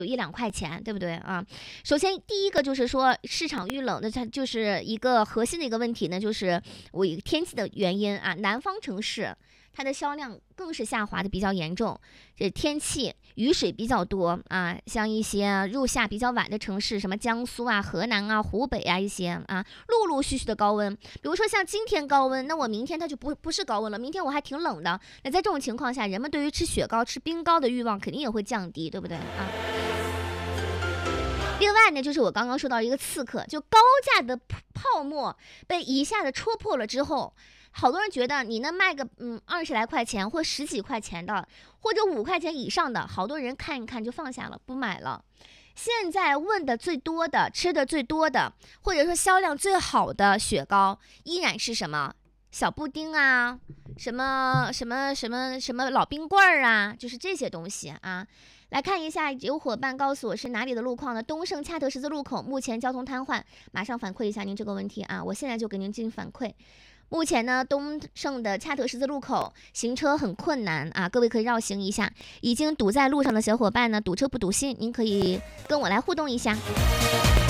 有1-2块钱，对不对啊？首先第一个就是说市场遇冷的，它就是一个核心的一个问题呢，就是我一个天气的原因啊，南方城市它的销量更是下滑的比较严重，这天气雨水比较多啊，像一些入夏比较晚的城市，什么江苏啊、河南啊、湖北啊一些啊，陆陆续续的高温，比如说像今天高温，那我明天它就不是高温了，明天我还挺冷的，那在这种情况下，人们对于吃雪糕、吃冰糕的欲望肯定也会降低，对不对啊？另外呢，就是我刚刚说到一个刺客，就高价的泡沫被一下子戳破了之后，好多人觉得你那卖个20来块钱或10几块钱的，或者5块钱以上的，好多人看一看就放下了，不买了。现在问的最多的、吃的最多的，或者说销量最好的雪糕，依然是什么？小布丁啊，什么老冰棍啊，就是这些东西啊。来看一下，有伙伴告诉我是哪里的路况呢？东胜恰特十字路口目前交通瘫痪，马上反馈一下您这个问题啊，我现在就给您进行反馈。目前呢，东胜的恰特十字路口行车很困难啊，各位可以绕行一下。已经堵在路上的小伙伴呢，堵车不堵心，您可以跟我来互动一下。